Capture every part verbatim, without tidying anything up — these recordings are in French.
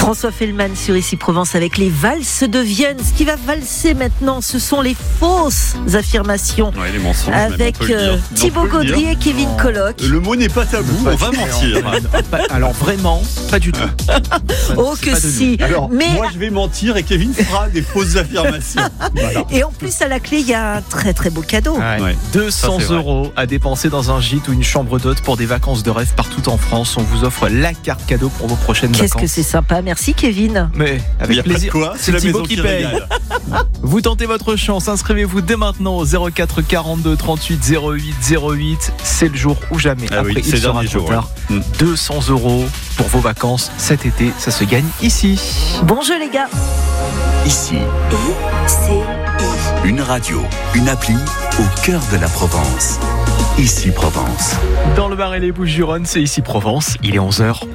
François Fellman sur Ici Provence avec les valses de Vienne. Ce qui va valser maintenant, ce sont les fausses affirmations. Ouais, les mensonges, avec euh, Thibaut Gaudry et Kevin oh. Colloque. Le mot n'est pas tabou, on va mentir. Alors vraiment, pas du tout. Oh que si. Alors mais... moi je vais mentir et Kevin fera des fausses affirmations. Voilà. Et en plus à la clé, il y a un très très beau cadeau. Ouais. Ouais. deux cents euros à dépenser dans un gîte ou une chambre d'hôte pour des vacances de rêve partout en France. On vous offre la carte cadeau pour vos prochaines Qu'est-ce vacances. Qu'est-ce que c'est sympa. Merci Kevin. Mais avec plaisir. Quoi c'est, c'est Thibaut qui, qui paye. Vous tentez votre chance. Inscrivez-vous dès maintenant au zéro quatre quarante-deux trente-huit zéro huit zéro huit. C'est le jour ou jamais. Ah Après, oui, il sera trop tard. Ouais. deux cents euros pour vos vacances cet été. Ça se gagne ici. Bon jeu les gars. Ici. I C I. Une radio, une appli au cœur de la Provence. Ici Provence. Dans le Var et les Bouches-du-Rhône, c'est Ici Provence. Il est onze heures.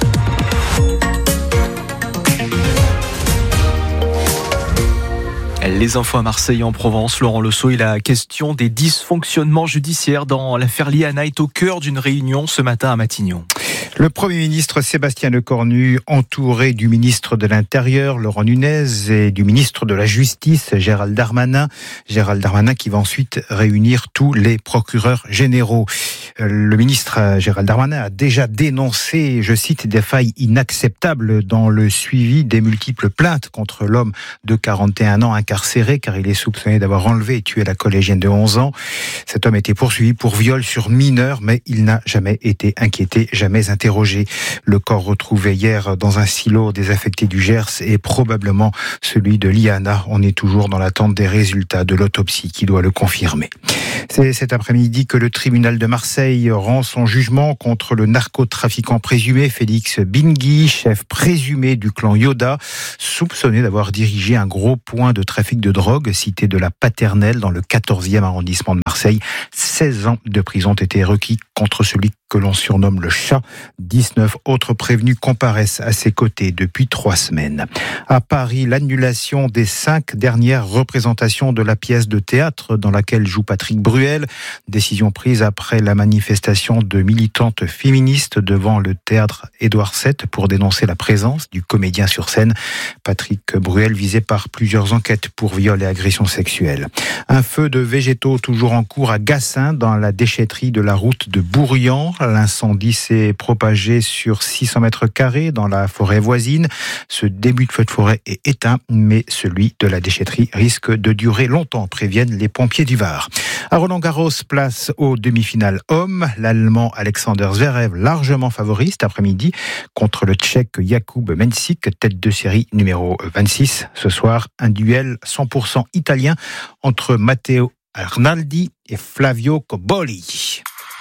Les infos à Marseille et en Provence. Laurent Lesso, et la question des dysfonctionnements judiciaires dans l'affaire Liana est au cœur d'une réunion ce matin à Matignon. Le Premier ministre Sébastien Lecornu, entouré du ministre de l'Intérieur, Laurent Nunez, et du ministre de la Justice, Gérald Darmanin. Gérald Darmanin qui va ensuite réunir tous les procureurs généraux. Le ministre Gérald Darmanin a déjà dénoncé, je cite, des failles inacceptables dans le suivi des multiples plaintes contre l'homme de quarante et un ans incarcéré car il est soupçonné d'avoir enlevé et tué la collégienne de onze ans. Cet homme était poursuivi pour viol sur mineur, mais il n'a jamais été inquiété, jamais interrogé. Le corps retrouvé hier dans un silo désaffecté du Gers est probablement celui de Liana. On est toujours dans l'attente des résultats de l'autopsie qui doit le confirmer. C'est cet après-midi que le tribunal de Marseille rend son jugement contre le narcotrafiquant présumé Félix Bingui, chef présumé du clan Yoda, soupçonné d'avoir dirigé un gros point de trafic de drogue, cité de la Paternelle, dans le quatorzième arrondissement de Marseille. seize ans de prison ont été requis contre celui que l'on surnomme le chat. dix-neuf autres prévenus comparaissent à ses côtés depuis trois semaines. À Paris, l'annulation des cinq dernières représentations de la pièce de théâtre dans laquelle joue Patrick Bruel. Décision prise après la manifestation de militantes féministes devant le théâtre Édouard sept pour dénoncer la présence du comédien sur scène. Patrick Bruel visé par plusieurs enquêtes pour viol et agression sexuelle. Un feu de végétaux toujours en cours à Gassin dans la déchetterie de la route de Bourrian. L'incendie s'est propagé sur six cents mètres carrés dans la forêt voisine. Ce début de feu de forêt est éteint, mais celui de la déchetterie risque de durer longtemps, préviennent les pompiers du Var. À Roland-Garros, place aux demi-finales hommes. L'Allemand Alexander Zverev, largement favori cet après-midi, contre le Tchèque Jakub Mensik, tête de série numéro vingt-six. Ce soir, un duel cent pour cent italien entre Matteo Arnaldi et Flavio Cobolli.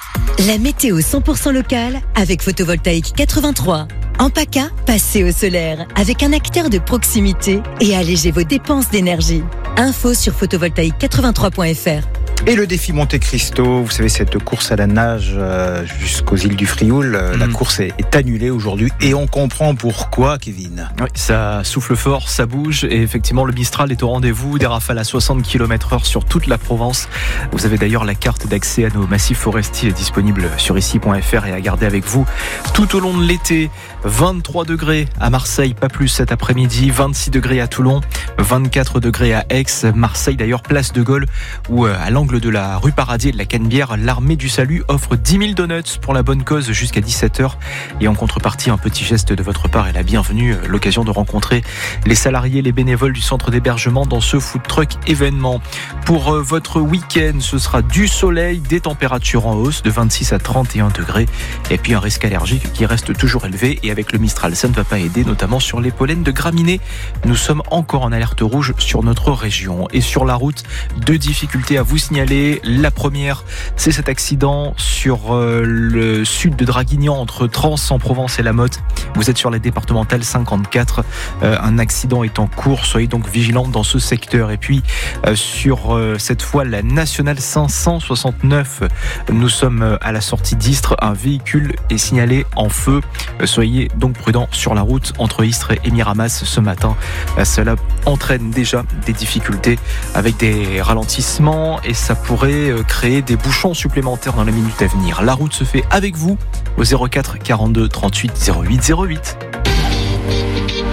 La météo cent pour cent locale avec Photovoltaïque quatre-vingt-trois. En PACA, passez au solaire avec un acteur de proximité et allégez vos dépenses d'énergie. Info sur photovoltaïque quatre-vingt-trois point f r. Et le défi Monte Cristo, vous savez, cette course à la nage euh, jusqu'aux îles du Frioul, euh, mmh. la course est, est annulée aujourd'hui et on comprend pourquoi, Kevin. Oui, ça souffle fort, ça bouge et effectivement le Mistral est au rendez-vous, des rafales à soixante kilomètres heure sur toute la Provence. Vous avez d'ailleurs la carte d'accès à nos massifs forestiers disponible sur ici point f r et à garder avec vous tout au long de l'été. vingt-trois degrés à Marseille, pas plus cet après-midi, vingt-six degrés à Toulon, vingt-quatre degrés à Aix, Marseille d'ailleurs, place de Gaulle, où à l'angle de la rue Paradis et de la Canebière, l'armée du salut offre dix mille donuts pour la bonne cause jusqu'à dix-sept heures. Et en contrepartie, un petit geste de votre part et la bienvenue, l'occasion de rencontrer les salariés, les bénévoles du centre d'hébergement dans ce food truck événement. Pour votre week-end, ce sera du soleil, des températures en hausse de vingt-six à trente et un degrés et puis un risque allergique qui reste toujours élevé. Et avec le Mistral, ça ne va pas aider, notamment sur les pollens de graminées. Nous sommes encore en alerte rouge sur notre région. Et sur la route, deux difficultés à vous signaler. La première, c'est cet accident sur euh, le sud de Draguignan entre Trans en Provence et La Motte. Vous êtes sur la départementale cinquante-quatre. Euh, un accident est en cours. Soyez donc vigilants dans ce secteur. Et puis, euh, sur euh, cette fois, la nationale cinq cent soixante-neuf, nous sommes à la sortie d'Istres. Un véhicule est signalé en feu. Euh, soyez donc prudents sur la route entre Istres et Miramas ce matin. Euh, cela entraîne déjà des difficultés avec des ralentissements et ça pourrait créer des bouchons supplémentaires dans les minutes à venir. La route se fait avec vous au zéro quatre quarante-deux trente-huit zéro huit zéro huit.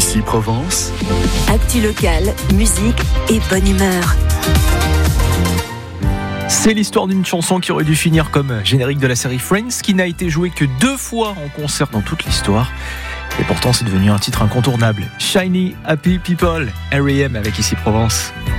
Ici Provence, Actu locale, musique et bonne humeur. C'est l'histoire d'une chanson qui aurait dû finir comme générique de la série Friends, qui n'a été jouée que deux fois en concert dans toute l'histoire. Et pourtant, c'est devenu un titre incontournable. Shiny Happy People, R E M avec Ici Provence.